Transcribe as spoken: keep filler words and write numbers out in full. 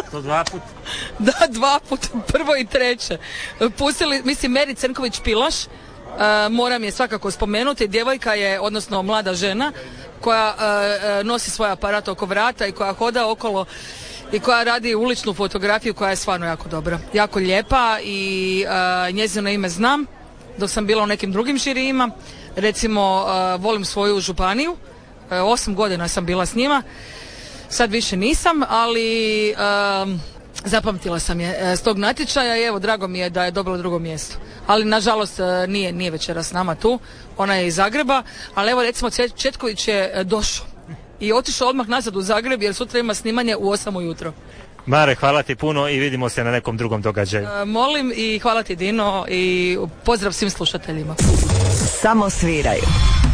To dva put? Da, dva put, prvo i treće. Pustili, mislim, Meri Crnković-Pilaš, uh, moram je svakako spomenuti, djevojka je, odnosno mlada žena, koja uh, nosi svoj aparat oko vrata i koja hoda okolo i koja radi uličnu fotografiju koja je stvarno jako dobra, jako lijepa i uh, njezino ime znam, dok sam bila u nekim drugim žirijima, recimo uh, volim svoju županiju, uh, osam godina sam bila s njima, sad više nisam, ali um, zapamtila sam je s tog natječaja i evo, drago mi je da je dobila drugo mjesto. Ali nažalost nije, nije večera s nama tu, ona je iz Zagreba, ali evo recimo Četković je došao i otišao odmah nazad u Zagreb jer sutra ima snimanje u osam ujutro. Mare, hvala ti puno i vidimo se na nekom drugom događaju. Uh, molim i hvala ti Dino i pozdrav svim slušateljima. Samo sviraju.